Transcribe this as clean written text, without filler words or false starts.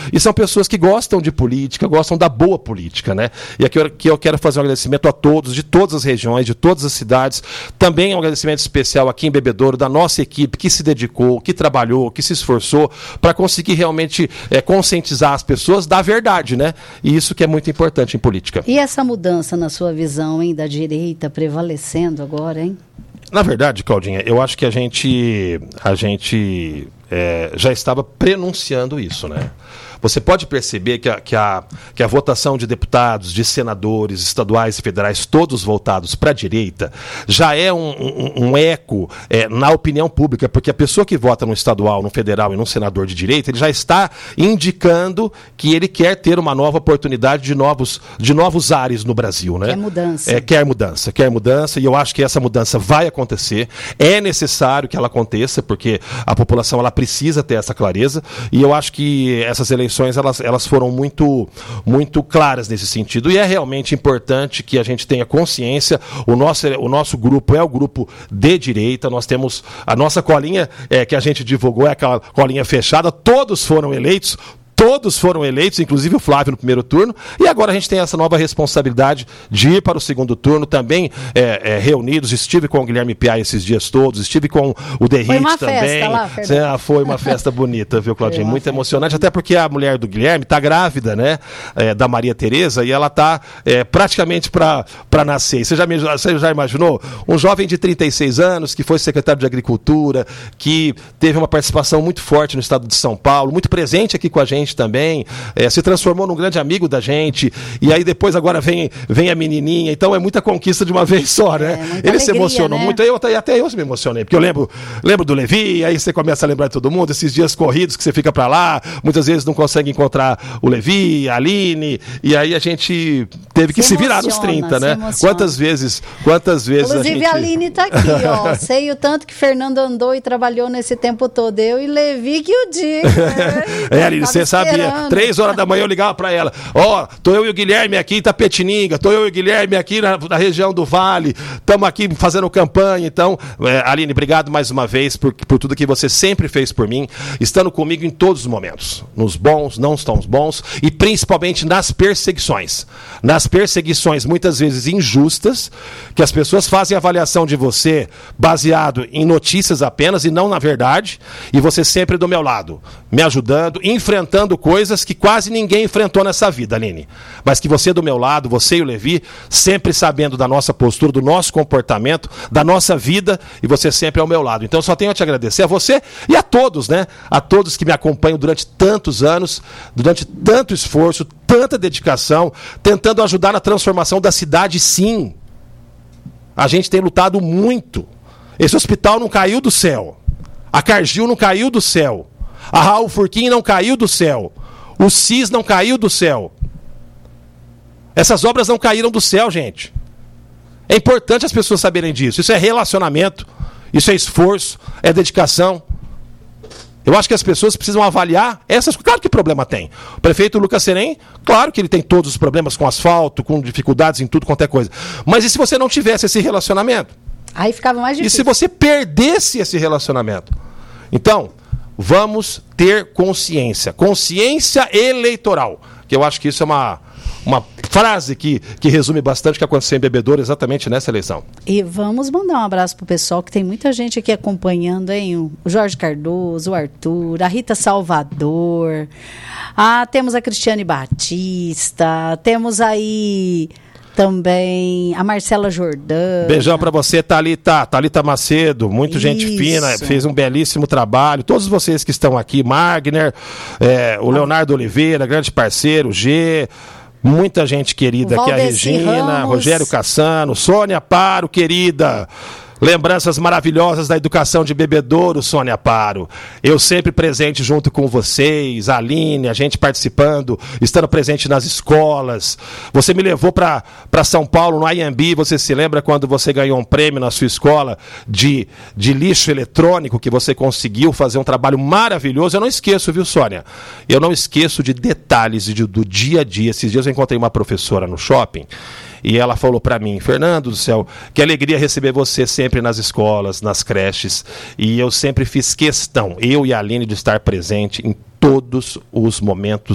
e são pessoas que gostam de política, gostam da boa política, né? E aqui eu quero fazer um agradecimento a todos, de todas as regiões, de todas as cidades, também um agradecimento especial aqui em Bebedouro, da nossa equipe que se dedicou, que trabalhou, que se esforçou para conseguir realmente conscientizar as pessoas da verdade, né? E isso que é muito importante em política. E essa mudança na sua visão, hein, da direita prevalecendo agora, hein? Na verdade, Claudinha, eu acho que a gente já estava prenunciando isso, né? Você pode perceber que a votação de deputados, de senadores, estaduais e federais, todos voltados para a direita, já é um eco na opinião pública, porque a pessoa que vota no estadual, no federal e num senador de direita, ele já está indicando que ele quer ter uma nova oportunidade de novos ares no Brasil, né? Quer mudança. Quer mudança, e eu acho que essa mudança vai acontecer. É necessário que ela aconteça, porque a população ela precisa ter essa clareza, e eu acho que essas eleições elas foram muito, muito claras nesse sentido, e é realmente importante que a gente tenha consciência. O nosso grupo é o grupo de direita, nós temos a nossa colinha que a gente divulgou, é aquela colinha fechada, todos foram eleitos, inclusive o Flávio no primeiro turno, e agora a gente tem essa nova responsabilidade de ir para o segundo turno, também reunidos. Estive com o Guilherme Piá esses dias todos, estive com o Derrite também. Foi uma festa bonita, viu, Claudinha? Muito emocionante, até porque a mulher do Guilherme está grávida, né? Da Maria Tereza, e ela está praticamente para nascer. Você já imaginou? Um jovem de 36 anos, que foi secretário de Agricultura, que teve uma participação muito forte no estado de São Paulo, muito presente aqui com a gente também, se transformou num grande amigo da gente, e aí depois agora vem a menininha, então é muita conquista de uma vez só, né? Ele alegria, se emocionou, né? Muito, até eu me emocionei, porque eu lembro do Levi, aí você começa a lembrar de todo mundo, esses dias corridos que você fica pra lá, muitas vezes não consegue encontrar o Levi, a Aline, e aí a gente teve que se virar nos 30, né? Quantas vezes inclusive a Aline tá aqui, ó, sei o tanto que Fernando andou e trabalhou nesse tempo todo, eu e Levi que o digo, né? Aline, você sabia, 3 horas da manhã eu ligava pra ela, tô eu e o Guilherme aqui em Itapetininga, tô eu e o Guilherme aqui na região do Vale, estamos aqui fazendo campanha. Então, Aline, obrigado mais uma vez por tudo que você sempre fez por mim, estando comigo em todos os momentos, nos bons, não tão bons, e principalmente nas perseguições, muitas vezes injustas, que as pessoas fazem avaliação de você baseado em notícias apenas e não na verdade, e você sempre do meu lado, me ajudando, enfrentando coisas que quase ninguém enfrentou nessa vida, Aline. Mas que você do meu lado, você e o Levi, sempre sabendo da nossa postura, do nosso comportamento, da nossa vida, e você sempre ao meu lado. Então só tenho a te agradecer, a você e a todos, né? A todos que me acompanham durante tantos anos, durante tanto esforço, tanta dedicação, tentando ajudar na transformação da cidade, sim. A gente tem lutado muito. Esse hospital não caiu do céu. A Cargill não caiu do céu. A Raul Furquim não caiu do céu. O CIS não caiu do céu. Essas obras não caíram do céu, gente. É importante as pessoas saberem disso. Isso é relacionamento, isso é esforço, é dedicação. Eu acho que as pessoas precisam avaliar essas... Claro que problema tem. O prefeito Lucas Serem, claro que ele tem todos os problemas com asfalto, com dificuldades em tudo quanto é coisa. Mas e se você não tivesse esse relacionamento? Aí ficava mais difícil. E se você perdesse esse relacionamento? Então... vamos ter consciência eleitoral, que eu acho que isso é uma frase que resume bastante o que aconteceu em Bebedouro exatamente nessa eleição. E vamos mandar um abraço pro pessoal, que tem muita gente aqui acompanhando, hein? O Jorge Cardoso, o Arthur, a Rita Salvador, temos a Cristiane Batista, temos aí... também a Marcela Jordana. Beijão pra você, Thalita Macedo, muito gente fina, fez um belíssimo trabalho. Todos vocês que estão aqui, Magner, o Leonardo Oliveira, grande parceiro, G, muita gente querida aqui, a Regina, Ramos. Rogério Cassano, Sônia Paro, querida. Lembranças maravilhosas da educação de Bebedouro, Sônia Paro. Eu sempre presente junto com vocês, a Aline, a gente participando, estando presente nas escolas. Você me levou para São Paulo, no IMB, você se lembra quando você ganhou um prêmio na sua escola de lixo eletrônico, que você conseguiu fazer um trabalho maravilhoso? Eu não esqueço, viu, Sônia? Eu não esqueço de detalhes do dia a dia. Esses dias eu encontrei uma professora no shopping, e ela falou para mim, Fernando do céu, que alegria receber você sempre nas escolas, nas creches. E eu sempre fiz questão, eu e a Aline, de estar presente em todos os momentos